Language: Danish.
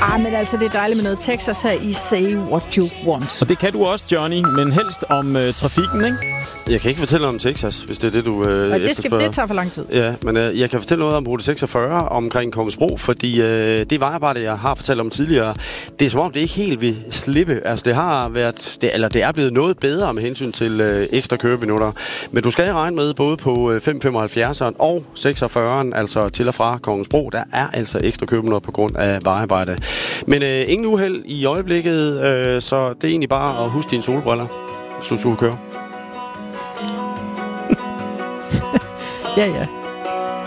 Men altså, det er dejligt med noget Texas her i Say What You Want. Og det kan du også, Johnny, men helst om trafikken, ikke? Jeg kan ikke fortælle om Texas, hvis det er det, du efterspørger. Det tager for lang tid. Ja, men jeg kan fortælle noget om rute 46 omkring Kongensbro, fordi det vejarbejde, jeg har fortalt om tidligere, det er som om, det ikke helt vil slippe. Altså, det har været, det er blevet noget bedre med hensyn til ekstra køreminutter. Men du skal regne med både på 575'eren og 46'eren, altså til og fra Kongensbro, der er altså ekstra køreminutter på grund af vejarbejde. Men ingen uheld i øjeblikket, så det er egentlig bare at huske dine solbriller, hvis du skulle køre. Ja.